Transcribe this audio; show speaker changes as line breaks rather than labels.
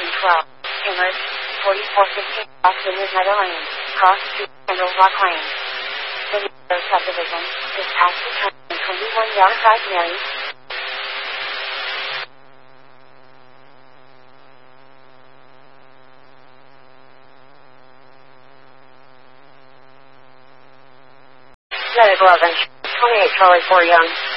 Cambridge, 4415 West Midnight Lane, Cross Street, Kendall Rock Lane. The Meadow subdivision is past the turn 21 Yard Mary. Medical 28 Charlie 4 Young.